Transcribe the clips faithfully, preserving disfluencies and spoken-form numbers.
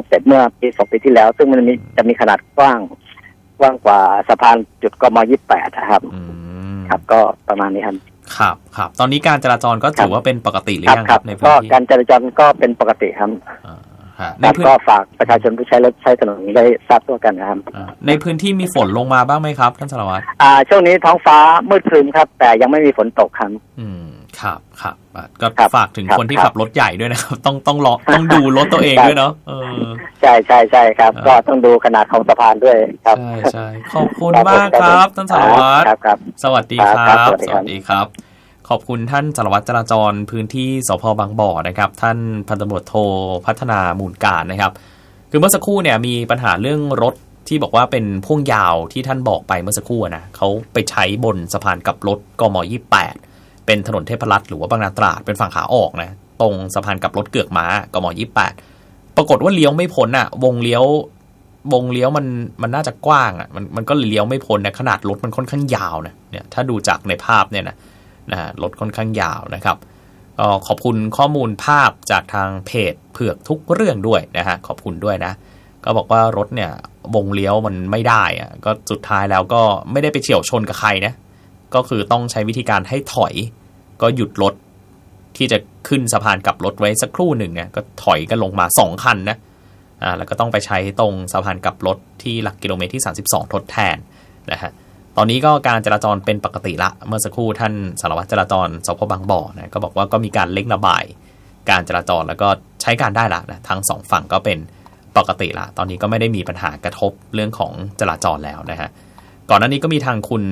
เสร็จเมื่อปีสองปีที่แล้วซึ่งมันมีจะมีขนาดกว้างกว้างกว่าสะพานจุดกมยี่สิบแปดครับครับก็ประมาณนี้ครับครับครับตอนนี้การจราจรก็ถือว่าเป็นปกติหรือยังครับในพื้นที่ก็การจราจรก็เป็นปกติครับแล้วก็ฝากประชาชนผู้ใช้รถใช้ถนนได้ทราบตัวกันนะครับในพื้นที่มีฝนลงมาบ้างไหมครับท่านสารวัตรอ่าช่วงนี้ท้องฟ้ามืดครึ้มครับแต่ยังไม่มีฝนตกครับอืมครับครับก็ฝากถึงคนที่ขับรถใหญ่ด้วยนะครับต้องต้องรอต้องดูรถตัวเองด้วยเนาะเออใช่ใช่ใช่ครับก็ต้องดูขนาดของสะพานด้วยครับใช่ใช่ขอบคุณมากครับท่านสารวัตรครับสวัสดีครับสวัสดีครับขอบคุณท่านสารวัตรจราจรพื้นที่สภ.บางบ่อนะครับท่านพันตำรวจโทพัฒนามูลการนะครับคือเมื่อสักครู่เนี่ยมีปัญหาเรื่องรถที่บอกว่าเป็นพ่วงยาวที่ท่านบอกไปเมื่อสักครู่นะเขาไปใช้บนสะพานกลับรถกมยี่สิบแปดเป็นถนนเทพรัตน์หรือว่าบางนาตราดเป็นฝั่งขาออกนะตรงสะพานกลับรถเกือกม้ากมยี่สิบแปดปรากฏว่าเลี้ยวไม่พ้นอ่ะวงเลี้ยววงเลี้ยวมันมันน่าจะกว้างอ่ะมันมันก็เลี้ยวไม่พ้นนะขนาดรถมันค่อนข้างยาวนะเนี่ยถ้าดูจากในภาพเนี่ยนะนะฮะรถค่อนข้างยาวนะครับก็ขอบคุณข้อมูลภาพจากทางเพจเผือกทุกเรื่องด้วยนะฮะขอบคุณด้วยนะก็บอกว่ารถเนี่ยวงเลี้ยวมันไม่ได้อะก็สุดท้ายแล้วก็ไม่ได้ไปเฉี่ยวชนกับใครนะก็คือต้องใช้วิธีการให้ถอยก็หยุดรถที่จะขึ้นสะพานกลับรถไว้สักครู่หนึ่งเนี่ยก็ถอยกันลงมาสองคันนะอ่าแล้วก็ต้องไปใช้ตรงสะพานกลับรถที่หลักกิโลเมตรที่สามสิบสองทดแทนนะฮะตอนนี้ก็การจราจรเป็นปกติละเมื่อสักครู่ท่านสารวัตรจราจรสพ.บางบ่อนะก็บอกว่าก็มีการเร่งระบายการจราจรแล้วก็ใช้การได้ละนะทั้งสองฝั่งก็เป็นปกติละตอนนี้ก็ไม่ได้มีปัญหากระทบเรื่องของจราจรแล้วนะฮะก่อนหน้านี้ก็มีทางคุณ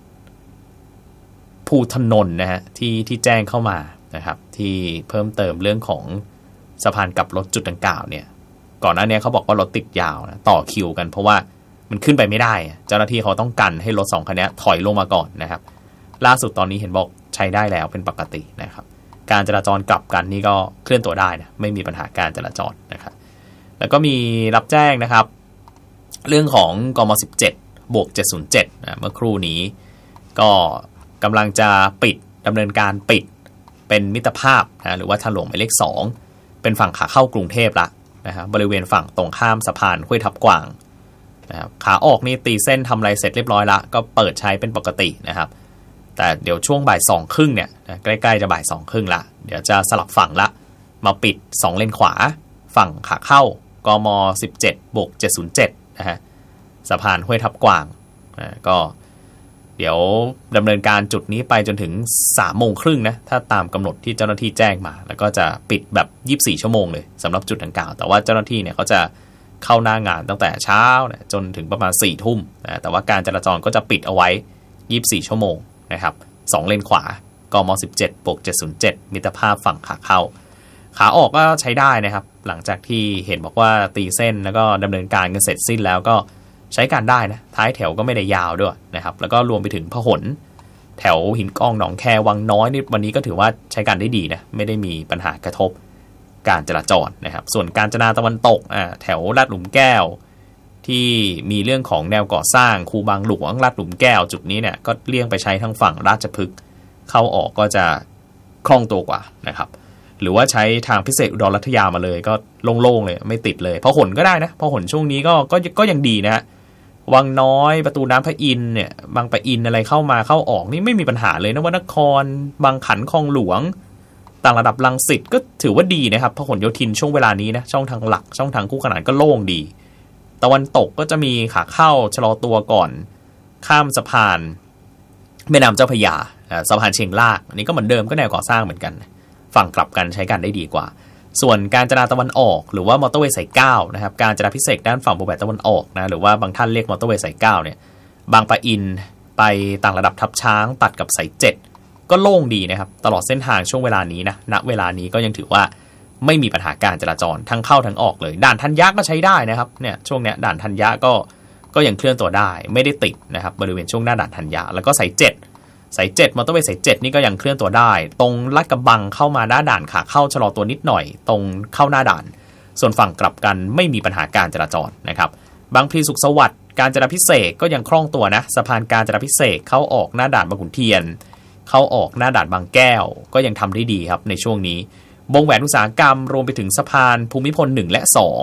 ภูธนนท์นะฮะที่ที่แจ้งเข้ามานะครับที่เพิ่มเติมเรื่องของสะพานกลับรถจุดดังกล่าวเนี่ยก่อนหน้านี้เขาบอกว่ารถติดยาวนะต่อคิวกันเพราะว่ามันขึ้นไปไม่ได้เจ้าหน้าที่เขาต้องกันให้รถสองคันนี้ถอยลงมาก่อนนะครับล่าสุดตอนนี้เห็นบอกใช้ได้แล้วเป็นปกตินะครับการจราจรกลับกันนี่ก็เคลื่อนตัวได้นะไม่มีปัญหาการจราจรนะครับแล้วก็มีรับแจ้งนะครับเรื่องของกมสิบเจ็ดบวกเจ็ดศูนย์เจ็ดนะเมื่อครู่นี้ก็กำลังจะปิดดำเนินการปิดเป็นมิตรภาพนะหรือว่าทางหลวงหมายเลขสองเป็นฝั่งขาเข้ากรุงเทพละนะครับบริเวณฝั่งตรงข้ามสะพานห้วยทับกวางนะครับขาออกนี่ตีเส้นทำอะไรเสร็จเรียบร้อยละก็เปิดใช้เป็นปกตินะครับแต่เดี๋ยวช่วงบ่ายสองครึ่งเนี่ยใกล้ๆจะบ่ายสองครึ่งละเดี๋ยวจะสลับฝั่งละมาปิดสองเลนขวาฝั่งขาเข้ากมสิบเจ็ดบวกเจ็ดศูนย์เจ็ดนะฮะสะพานห้วยทับกวางนะก็เดี๋ยวดำเนินการจุดนี้ไปจนถึงสามโมงครึ่งนะถ้าตามกำหนดที่เจ้าหน้าที่แจ้งมาแล้วก็จะปิดแบบยี่สิบสี่ชั่วโมงเลยสำหรับจุดดังกล่าวแต่ว่าเจ้าหน้าที่เนี่ยเขาจะเข้าหน้างานตั้งแต่เช้านะจนถึงประมาณสี่ทุ่มนะแต่ว่าการจราจรก็จะปิดเอาไว้ยี่สิบสี่ชั่วโมงนะครับสองเลนขวากมสิบเจ็ดบวกเจ็ดศูนย์เจ็ดมิตรภาพฝั่งขาเข้าขาออกก็ใช้ได้นะครับหลังจากที่เห็นบอกว่าตีเส้นแล้วก็ดำเนินการกันเสร็จสิ้นแล้วก็ใช้การได้นะท้ายแถวก็ไม่ได้ยาวด้วยนะครับแล้วก็รวมไปถึงพหลแถวหินกองหนองแควังน้อยนี่วันนี้ก็ถือว่าใช้การได้ดีนะไม่ได้มีปัญหากระทบการจราจรนะครับส่วนกาญจนาตะวันตกอ่าแถวลาดหลุมแก้วที่มีเรื่องของแนวก่อสร้างคูบางหลวงลาดหลุมแก้วจุดนี้เนี่ยก็เลี่ยงไปใช้ทางฝั่งราชพฤกษ์เข้าออกก็จะคล่องตัวกว่านะครับหรือว่าใช้ทางพิเศษอุดรรัตยามาเลยก็โล่งๆเลยไม่ติดเลยพหลก็ได้นะพหลช่วงนี้ก็ก็ก็ยังดีนะฮะวังน้อยประตูน้ำพระอินทร์เนี่ยบางปะอินอะไรเข้ามาเข้าออกนี่ไม่มีปัญหาเลยนวนครบางขันคลองหลวงต่างระดับรังสิตก็ถือว่าดีนะครับพหลโยธินช่วงเวลานี้นะช่องทางหลักช่องทางคู่ขนานก็โล่งดีตะวันตกก็จะมีขาเข้าชะลอตัวก่อนข้ามสะพานแม่น้ำเจ้าพระยาสะพานเชียงรากอันนี้ก็เหมือนเดิมก็แนวก่อสร้างเหมือนกันฝั่งกลับกันใช้กันได้ดีกว่าส่วนกาญจนาตะวันออกหรือว่ามอเตอร์เวย์สายเก้านะครับกาญจนาพิเศษด้านฝั่งบัวแบกตะวันออกนะหรือว่าบางท่านเรียกมอเตอร์เวย์สายเก้าเนี่ยบางปะอินไปต่างระดับทับช้างตัดกับสายเจ็ดก็โล่งดีนะครับตลอดเส้นทางช่วงเวลานี้นะณเวลานี้ก็ยังถือว่าไม่มีปัญหาการจราจรทั้งเข้าทั้งออกเลยด่านธัญญะก็ใช้ได้นะครับเนี่ยช่วงเนี้ยด่านธัญญะก็ก็ยังเคลื่อนตัวได้ไม่ได้ติดนะครับบริเวณช่วงหน้าด่านธัญญะแล้วก็สายเจ็ดสายเจ็ดมอเตอร์เวย์สายเจ็ดนี่ก็ยังเคลื่อนตัวได้ตรงลาดกระบังเข้ามาหน้าด่านขาเข้าชะลอตัวนิดหน่อยตรงเข้าหน้าด่านส่วนฝั่งกลับกันไม่มีปัญหาการจราจรนะครับบางพลีสุขสวัสดิ์การจราพิเศษก็ยังคล่องตัวนะสะพานการจราพิเศษเข้าออกหน้าด่านบางขุนเทียนเข้าออกหน้าด่านบางแก้วก็ยังทำได้ดีครับในช่วงนี้วงแหวนอุตสาหกรรมรวมไปถึงสะพานภูมิพลหนึ่งและสอง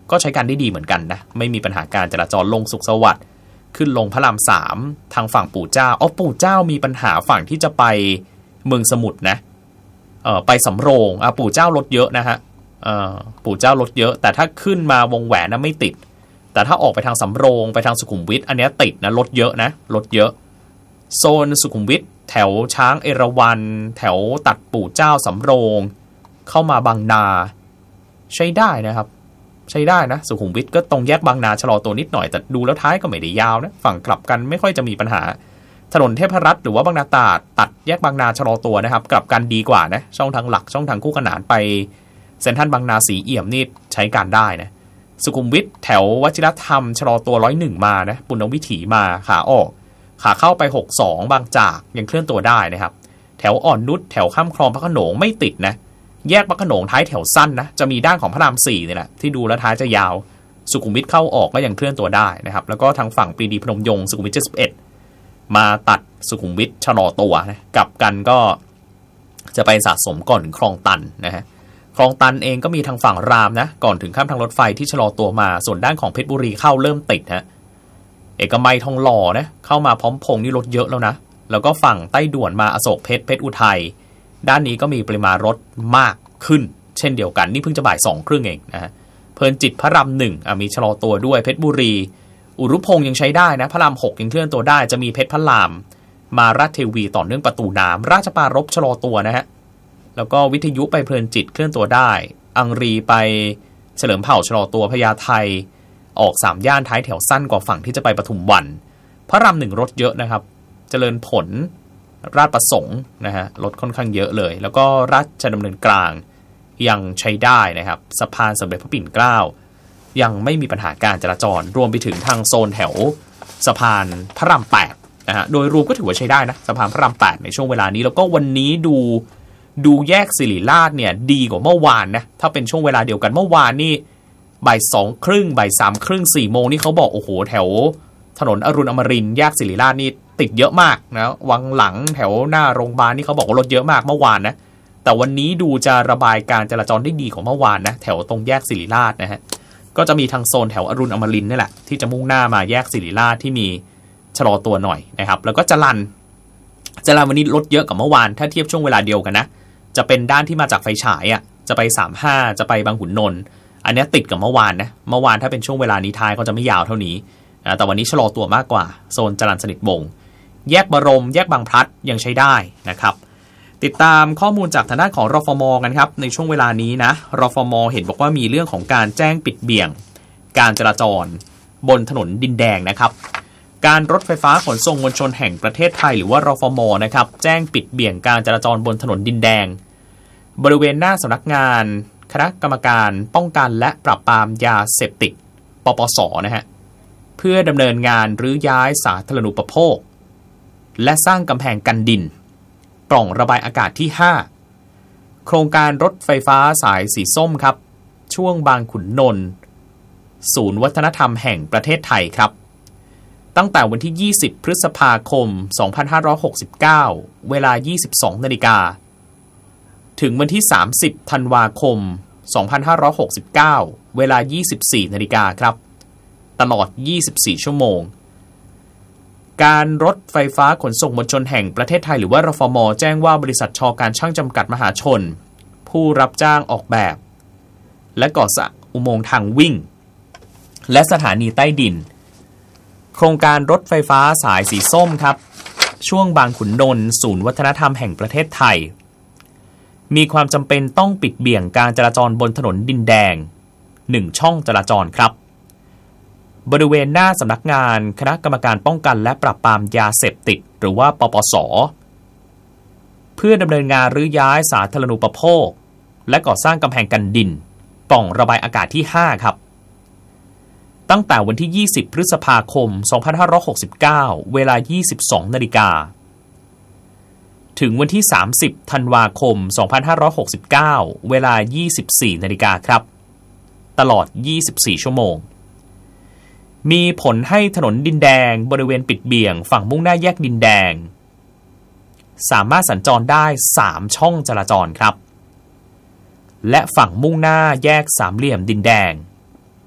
ก็ใช้การได้ดีเหมือนกันนะไม่มีปัญหาการจราจรลงสุขสวัสดิ์ขึ้นลงพระรามสามทางฝั่งปู่เจ้าอ๋อปู่เจ้ามีปัญหาฝั่งที่จะไปเมืองสมุทรนะเออไปสำโรงอ่ะปู่เจ้ารถเยอะนะฮะเออปู่เจ้ารถเยอะแต่ถ้าขึ้นมาวงแหวนนะไม่ติดแต่ถ้าออกไปทางสำโรงไปทางสุขุมวิทอันนี้ติดนะรถเยอะนะรถเยอะโซนสุขุมวิทแถวช้างเอราวัณแถวตัดปู่เจ้าสำโรงเข้ามาบางนาใช้ได้นะครับใช้ได้นะสุขุมวิทก็ตรงแยกบางนาชะลอตัวนิดหน่อยแต่ดูแล้วท้ายก็ไม่ได้ยาวนะฝั่งกลับกันไม่ค่อยจะมีปัญหาถนนเทพรัตน์หรือว่าบางนาตราดตัดแยกบางนาชะลอตัวนะครับกลับกันดีกว่านะช่องทางหลักช่องทางคู่ขนานไปเซ็นทรัลบางนาสีเอี่ยมนี่ใช้การได้นะสุขุมวิทแถววชิรธรรมชะลอตัวร้อยเอ็ดมานะปุณณวิถีมาขาออกขาเข้าไปหกสิบสองบางจากยังเคลื่อนตัวได้นะครับแถวอ่อนนุชแถวข้ามคลองพระโขนงไม่ติดนะแยกพระโขนงท้ายแถวสั้นนะจะมีด้านของพระรามสี่นี่แหละที่ดูแล้วท้ายจะยาวสุขุมวิทเข้าออกก็ยังเคลื่อนตัวได้นะครับแล้วก็ทางฝั่งปรีดีพนมยงค์สุขุมวิทเจ็ดสิบเอ็ดมาตัดสุขุมวิทชะลอตัวนะกลับกันก็จะไปสะสมก่อนถึงคลองตันนะฮะคลองตันเองก็มีทางฝั่งรามนะก่อนถึงข้ามทางรถไฟที่ชะลอตัวมาส่วนด้านของเพชรบุรีเข้าเริ่มติดฮะเอกมัยทองหล่อนะเข้ามาพร้อมพงษ์นี่รถเยอะแล้วนะแล้วก็ฝั่งใต้ด่วนมาอโศกเพชรเพชรอุทัยด้านนี้ก็มีปริมาณรถมากขึ้นเช่นเดียวกันนี่เพิ่งจะบ่ายสองครึ่งเองนะฮะเพลินจิตพระรามหนึ่งมีชะลอตัวด้วยเพชรบุรีอุรุพงษ์ยังใช้ได้นะพระรามหกยังเคลื่อนตัวได้จะมีเพชรพระรามมาราชเทวีต่อเนื่องประตูน้ำราชปรารภชะลอตัวนะฮะแล้วก็วิทยุไปเพลินจิตเคลื่อนตัวได้อังรีไปเฉลิมเผ่าชะลอตัวพญาไทออกสามย่านท้ายแถวสั้นกว่าฝั่งที่จะไปปทุมวันพระรามหนึ่งรถเยอะนะครับเจริญผลราชประสงค์นะฮะรถค่อนข้างเยอะเลยแล้วก็ราชดำเนินกลางยังใช้ได้นะครับสะพานสมเด็จพระปิ่นเกล้ายังไม่มีปัญหาการจราจรรวมไปถึงทางโซนแถวสะพานพระรามแปดนะฮะโดยรวมก็ถือว่าใช้ได้นะสะพานพระรามแปดในช่วงเวลานี้แล้วก็วันนี้ดูดูแยกศิริราชเนี่ยดีกว่าเมื่อวานนะถ้าเป็นช่วงเวลาเดียวกันเมื่อวานนี่บ่ายสองครึ่งบ่ายสามครึ่งสี่โมงนี่เขาบอกโอ้โหแถวถนนอรุณอมรินทร์แยกศิริราชนี่ติดเยอะมากนะวังหลังแถวหน้าโรงพยาบาลนี่เขาบอกว่ารถเยอะมากเมื่อวานนะแต่วันนี้ดูจะระบายการจราจรได้ดีกว่าเมื่อวานนะแถวตรงแยกศิริราชนะฮะก็จะมีทางโซนแถวอรุณอมรินทร์นี่แหละที่จะมุ่งหน้ามาแยกศิริราชที่มีชะลอตัวหน่อยนะครับแล้วก็จรัญจรัญวันนี้รถเยอะกว่าเมื่อวานถ้าเทียบช่วงเวลาเดียวกันนะจะเป็นด้านที่มาจากไฟฉายอ่ะจะไปสามสิบห้าจะไปบางขุนนนท์อันนี้ติดกับเมื่อวานนะเมื่อวานถ้าเป็นช่วงเวลานี้ท้ายก็จะไม่ยาวเท่านี้แต่วันนี้ชะลอตัวมากกว่าโซนจรัญสนิทวงศ์แยกบรมแยกบางพลัดยังใช้ได้นะครับติดตามข้อมูลจากทางด้านของรฟม.กันครับในช่วงเวลานี้นะรฟม.เห็นบอกว่ามีเรื่องของการแจ้งปิดเบี่ยงการจราจรบนถนนดินแดงนะครับการรถไฟฟ้าขนส่งมวลชนแห่งประเทศไทยหรือว่ารฟม.นะครับแจ้งปิดเบี่ยงการจราจรบนถนนดินแดงบริเวณหน้าสำนักงานคณะกรรมการป้องกันและปราบปรามยาเสพติดปปส.นะฮะเพื่อดำเนินงานรื้อย้ายสาธารณูปโภคและสร้างกำแพงกันดินปล่องระบายอากาศที่ห้าโครงการรถไฟฟ้าสายสีส้มครับช่วงบางขุนนนท์ศูนย์วัฒนธรรมแห่งประเทศไทยครับตั้งแต่วันที่ยี่สิบพฤษภาคมสองพันห้าร้อยหกสิบเก้าเวลา ยี่สิบสองนาฬิกาถึงวันที่สามสิบธันวาคมสองพันห้าร้อยหกสิบเก้าเวลา ยี่สิบสี่นาฬิกาครับตลอดยี่สิบสี่ชั่วโมงการรถไฟฟ้าขนส่งมวลชนแห่งประเทศไทยหรือว่ารฟม.แจ้งว่าบริษัทช.การช่างจำกัดมหาชนผู้รับจ้างออกแบบและก่อสร้างอุโมงค์ทางวิ่งและสถานีใต้ดินโครงการรถไฟฟ้าสายสีส้มครับช่วงบางขุนนนท์ศูนย์วัฒนธรรมแห่งประเทศไทยมีความจำเป็นต้องปิดเบี่ยงการจราจรบนถนนดินแดงหนึ่งช่องจราจรครับบริเวณหน้าสำนักงานคณะกรรมการป้องกันและปราบปรามยาเสพติดหรือว่าปปส.เพื่อดำเนินงานรื้อย้ายสาธารณูปโภคและก่อสร้างกำแพงกันดินปล่องระบายอากาศที่ห้าครับตั้งแต่วันที่ยี่สิบพฤษภาคมสองพันห้าร้อยหกสิบเก้าเวลา ยี่สิบสองนาฬิกาถึงวันที่สามสิบธันวาคมสองพันห้าร้อยหกสิบเก้าเวลา ยี่สิบสี่นาฬิกาครับตลอดยี่สิบสี่ชั่วโมงมีผลให้ถนนดินแดงบริเวณปิดเบี่ยงฝั่งมุ่งหน้าแยกดินแดงสามารถสัญจรได้สามช่องจราจรครับและฝั่งมุ่งหน้าแยกสามเหลี่ยมดินแดง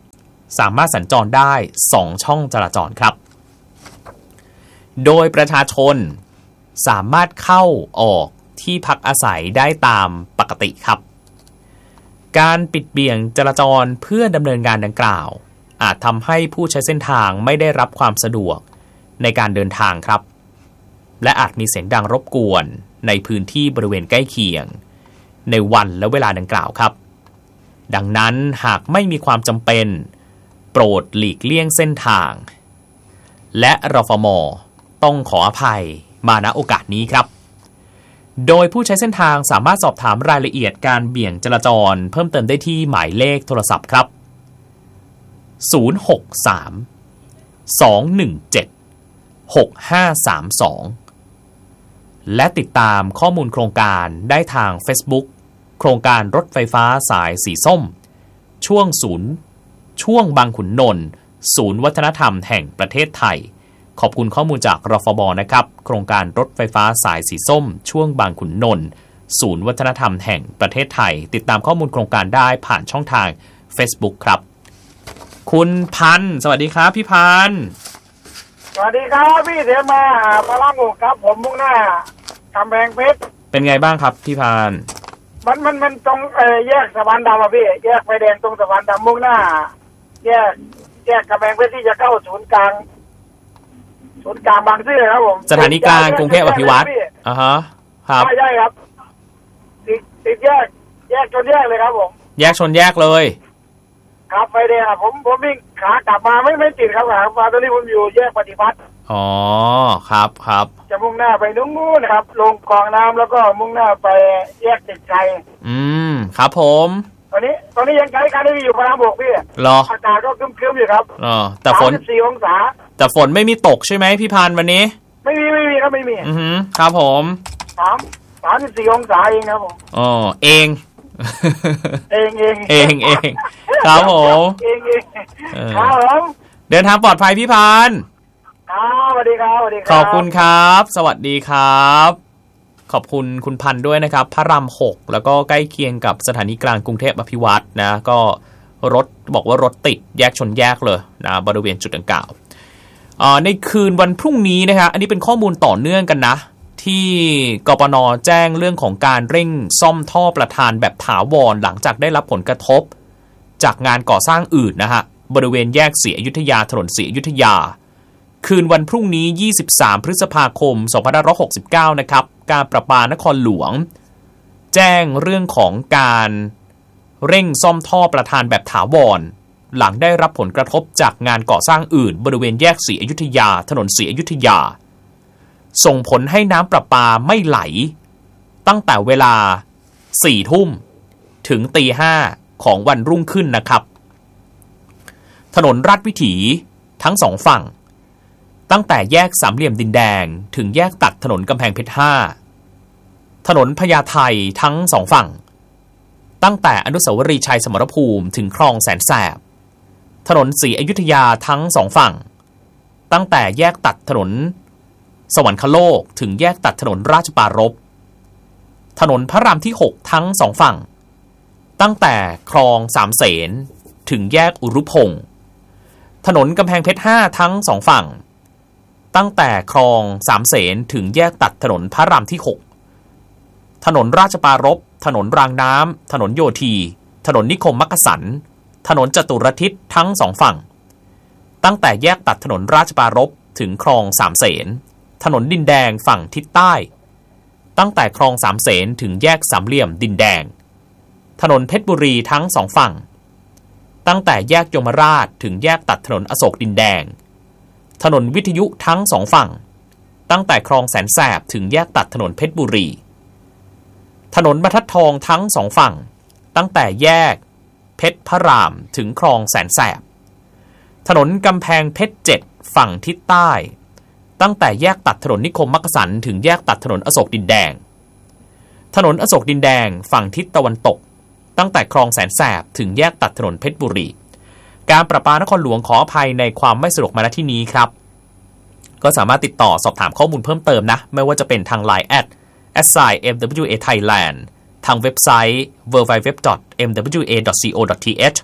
สามารถสัญจรได้สองช่องจราจรครับโดยประชาชนสามารถเข้าออกที่พักอาศัยได้ตามปกติครับการปิดเบี่ยงจราจรเพื่อดำเนินงานดังกล่าวอาจทำให้ผู้ใช้เส้นทางไม่ได้รับความสะดวกในการเดินทางครับและอาจมีเสียงดังรบกวนในพื้นที่บริเวณใกล้เคียงในวันและเวลาดังกล่าวครับดังนั้นหากไม่มีความจำเป็นโปรดหลีกเลี่ยงเส้นทางและรฟม.ต้องขออภัยมาณโอกาสนี้ครับโดยผู้ใช้เส้นทางสามารถสอบถามรายละเอียดการเบี่ยงจราจรเพิ่มเติมได้ที่หมายเลขโทรศัพท์ครับศูนย์ หก สาม สอง หนึ่ง เจ็ด หก ห้า สาม สองและติดตามข้อมูลโครงการได้ทาง Facebook โครงการรถไฟฟ้าสายสีส้มช่วงศูนย์ช่วงบางขุนนนท์ศูนย์วัฒนธรรมแห่งประเทศไทยขอบคุณข้อมูลจากรฟบ.นะครับโครงการรถไฟฟ้าสายสีส้มช่วงบางขุนนนท์ศูนย์วัฒนธรรมแห่งประเทศไทยติดตามข้อมูลโครงการได้ผ่านช่องทาง Facebook ครับคุณพันธ์สวัสดีครับพี่พันธ์สวัสดีครับพี่เสมาพลังอกครับผมมุ่งหน้ากำแพงเพชรเป็นไงบ้างครับพี่พันธ์มันมันมันตรงเอ่อแยกสะพานดำอ่ะพี่แยกไฟแดงตรงสะพานดำมุ่งหน้าแยกแยกกำแพงเพชรที่จะเข้าศูนย์กลางศูนย์กลางบางซื่อครับผมสถานีกลางกรุงเทพอภิวัตรอ่าฮะครับใช่ใช่ครับติดติดแยกแยกชนแยกเลยครับผมแยกชนแยกเลยครับไฟแดงอ่ะผมผมวิ่งขากลับมาไม่ไม่ติดครับขากลับมาตอนนี้ผมอยู่แยกปฏิพัฒน์อ๋อครับครับจะมุ่งหน้าไปนู้นนะครับลงคลองน้ำแล้วก็มุ่งหน้าไปแยกติดใจอืมครับผมตอนนี้ตอนนี้ยังใช้การที่อยู่พระรามบกพี่รออากาศก็ครึ้มๆอยู่ครับอ๋อแต่ฝนสามสิบสี่องศาแต่ฝนไม่มีตกใช่ไหมพี่พันธ์วันนี้ไม่มีไม่มีครับไม่มีอือฮึครับผมสามสามสิบสี่องศาเองครับผมอ๋อเองเองเองเองเองครับผมเองเองครับผมเดินทางปลอดภัยพี่พันธ์ครับสวัสดีครับสวัสดีครับขอบคุณครับสวัสดีครับขอบคุณคุณพันธ์ด้วยนะครับพระรามหกแล้วก็ใกล้เคียงกับสถานีกลางกรุงเทพอภิวัตรนะก็รถบอกว่ารถติดแยกชนแยกเลยนะบริเวณจุดดังกล่าวในคืนวันพรุ่งนี้นะครับอันนี้เป็นข้อมูลต่อเนื่องกันนะที่กปน.แจ้งเรื่องของการเร่งซ่อมท่อประทานแบบถาวรหลังจากได้รับผลกระทบจากงานก่อสร้างอื่นนะฮะบริเวณแยกศรีอยุธยาถนนศรีอยุธยาคืนวันพรุ่งนี้ยี่สิบสามพฤษภาคมสองพันห้าร้อยหกสิบเก้านะครับการประปานครหลวงแจ้งเรื่องของการเร่งซ่อมท่อประทานแบบถาวรหลังได้รับผลกระทบจากงานก่อสร้างอื่นบริเวณแยกศรีอยุธยาถนนศรีอยุธยาส่งผลให้น้ำประปาไม่ไหลตั้งแต่เวลาสี่ทุ่มถึงตีห้าของวันรุ่งขึ้นนะครับถนนราชวิถีทั้งสองฝั่งตั้งแต่แยกสามเหลี่ยมดินแดงถึงแยกตัดถนนกำแพงเพชรห้าถนนพญาไททั้งสองฝั่งตั้งแต่อนุสาวรีย์ชัยสมรภูมิถึงคลองแสนแสบถนนศรีอยุธยาทั้งสองฝั่งตั้งแต่แยกตัดถนนสวรรคโลกถึงแยกตัดถนนราชปรารภถนนพระรามที่หกทั้งสองฝั่งตั้งแต่คลองสามเสนถึงแยกอุรุพงษ์ถนนกำแพงเพชรห้าทั้งสองฝั่งตั้งแต่คลองสามเสนถึงแยกตัดถนนพระรามที่หกถนนราชปรารภถนนรางน้ำถนนโยธีถนนนิคมมักกะสันถนนจตุรทิศทั้งสองฝั่งตั้งแต่แยกตัดถนนราชปรารภถึงคลองสามเสนถนนดินแดงฝั่งทิศใต้ตั้งแต่คลองสามเสนถึงแยกสามเหลี่ยมดินแดงถนนเพชรบุรีทั้งสองฝั่งตั้งแต่แยกยมราชถึงแยกตัดถนนอโศกดินแดงถนนวิทยุทั้งสองฝั่งตั้งแต่คลองแสนแสบถึงแยกตัดถนนเพชรบุรีถนนบรรทัดทองทั้งสองฝั่งตั้งแต่แยกเพชรพระรามถึงคลองแสนแสบถนนกำแพงเพชรเจ็ดฝั่งทิศใต้ตั้งแต่แยกตัดถนนนิคมมักกะสันถึงแยกตัดถนนอโศกดินแดงถนนอโศกดินแดงฝั่งทิศตะวันตกตั้งแต่คลองแสนแสบถึงแยกตัดถนนเพชรบุรีการประปานครหลวงขออภัยในความไม่สะดวกมาณที่นี้ครับก็สามารถติดต่อสอบถามข้อมูลเพิ่มเติมนะไม่ว่าจะเป็นทาง ไลน์ แอท แอท ไซน์ เอ็ม ดับเบิลยู เอ Thailand ทางเว็บไซต์ ดับเบิลยู ดับเบิลยู ดับเบิลยู ดอท เอ็ม ดับเบิลยู เอ ดอท ซี โอ ดอท ที เอช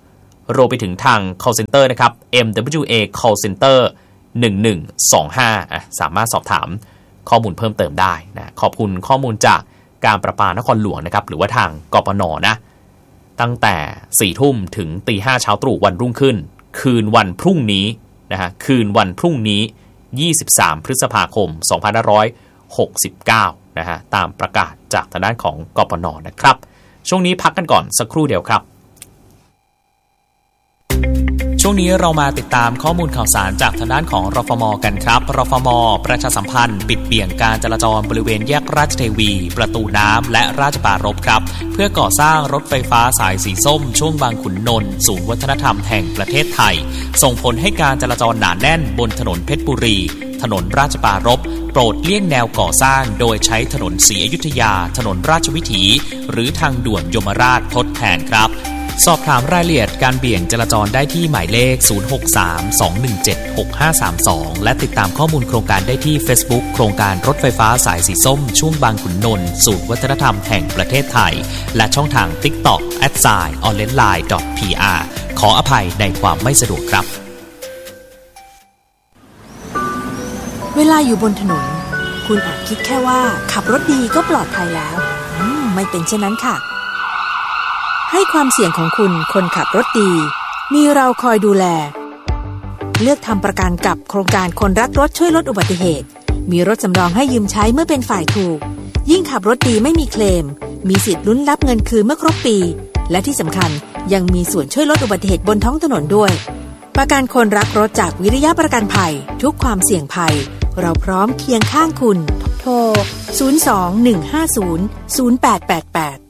รวมไปถึงทาง call center นะครับ เอ็ม ดับเบิลยู เอ call center หนึ่งหนึ่งสองห้าอ่ะสามารถสอบถามข้อมูลเพิ่มเติมได้นะขอบคุณข้อมูลจากการประปานครหลวงนะครับหรือว่าทางกปนนะตั้งแต่สี่ทุ่มถึงตีห้าเช้าตรู่วันรุ่งขึ้นคืนวันพรุ่งนี้นะฮะคืนวันพรุ่งนี้ยี่สิบสามพฤษภาคมสองพันห้าร้อยหกสิบเก้านะฮะตามประกาศจากทางด้านของกปนนะครับช่วงนี้พักกันก่อนสักครู่เดียวครับช่วงนี้เรามาติดตามข้อมูลข่าวสารจากทางด้านของรฟม.กันครับรฟม.ประชาสัมพันธ์ปิดเบี่ยงการจราจรบริเวณแยกราชเทวีประตูน้ำและราชปรารภครับเพื่อก่อสร้างรถไฟฟ้าสายสีส้มช่วงบางขุนนนท์ศูนย์วัฒนธรรมแห่งประเทศไทยส่งผลให้การจราจรหนาแน่นบนถนนเพชรบุรีถนนราชปรารภโปรดเลี่ยงแนวก่อสร้างโดยใช้ถนนศรีอยุธยาถนนราชวิถีหรือทางด่วนยมราชทดแทนครับสอบถามรายละเอียดการเบี่ยงจราจรได้ที่หมายเลขศูนย์ หก สาม สอง หนึ่ง เจ็ด หก ห้า สาม สองและติดตามข้อมูลโครงการได้ที่ Facebook โครงการรถไฟฟ้าสายสีส้มช่วงบางขุนนนท์ศูนย์วัฒนธรรมแห่งประเทศไทยและช่องทาง TikTok แอท ไซน์ ออนไลน์ไลน์ ดอท พี อาร์ ขออภัยในความไม่สะดวกครับเวลาอยู่บนถนนคุณอาจคิดแค่ว่าขับรถดีก็ปลอดภัยแล้วอืมไม่เป็นเช่นนั้นค่ะให้ความเสี่ยงของคุณคนขับรถดีมีเราคอยดูแลเลือกทำประกันกับโครงการคนรักรถช่วยลดอุบัติเหตุมีรถสำรองให้ยืมใช้เมื่อเป็นฝ่ายถูกยิ่งขับรถดีไม่มีเคลมมีสิทธิ์ลุ้นรับเงินคืนเมื่อครบปีและที่สำคัญยังมีส่วนช่วยลดอุบัติเหตุบนท้องถนนด้วยประกันคนรักรถจากวิริยะประกันภัยทุกความเสี่ยงภัยเราพร้อมเคียงข้างคุณโทรศูนย์ สอง หนึ่ง ห้า ศูนย์ ศูนย์ แปด แปด แปด